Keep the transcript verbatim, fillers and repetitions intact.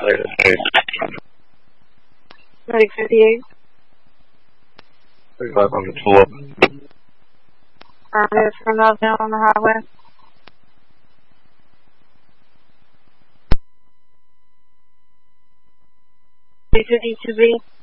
Medic fifty-eight. thirty-five hundred, pull up. Affirmative, from out down on the highway. three fifty-two B.